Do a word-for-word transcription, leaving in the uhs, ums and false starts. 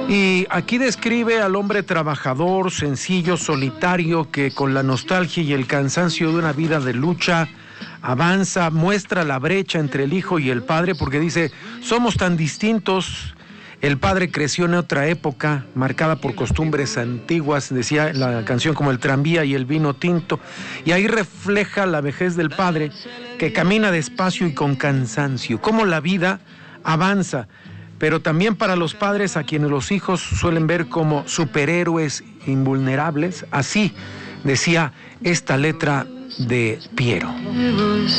Y aquí describe al hombre trabajador, sencillo, solitario, que con la nostalgia y el cansancio de una vida de lucha avanza, muestra la brecha entre el hijo y el padre, porque dice, somos tan distintos. El padre creció en otra época, marcada por costumbres antiguas, decía la canción, como el tranvía y el vino tinto, y ahí refleja la vejez del padre, que camina despacio y con cansancio, cómo la vida avanza, pero también para los padres, a quienes los hijos suelen ver como superhéroes invulnerables, así decía esta letra de Piero.